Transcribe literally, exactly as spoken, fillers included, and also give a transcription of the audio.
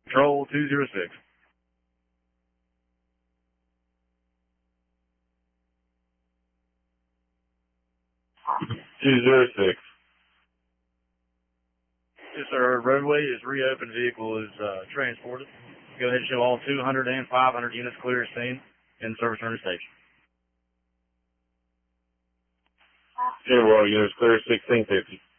Control two zero six. two zero six. Yes, sir. Roadway is reopened. Vehicle is uh, transported. Go ahead and show all two hundred and five hundred units clear as seen in the service center station. General units clear sixteen fifty.